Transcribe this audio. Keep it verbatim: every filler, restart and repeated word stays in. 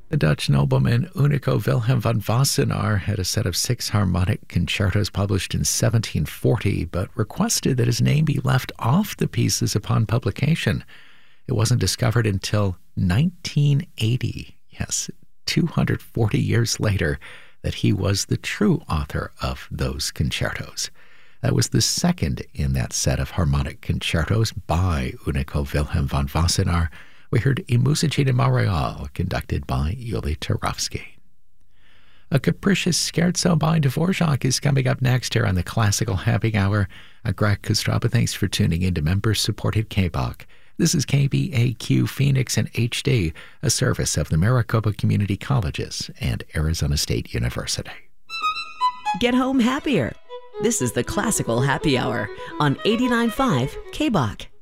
The Dutch nobleman Unico Wilhelm van Wassenaar had a set of six harmonic concertos published in seventeen forty, but requested that his name be left off the pieces upon publication. It wasn't discovered until nineteen eighty, yes, two hundred forty years later, that he was the true author of those concertos. That was the second in that set of harmonic concertos by Unico Wilhelm van Wassenaar. We heard I Musici di Montreal, conducted by Yuli Turovsky. A capricious scherzo by Dvorak is coming up next here on the Classical Happy Hour. I'm Greg Kostraba. Thanks for tuning in to member-supported K B O C. This is K B A Q Phoenix and H D, a service of the Maricopa Community Colleges and Arizona State University. Get home happier. This is the Classical Happy Hour on eighty-nine point five K B O C.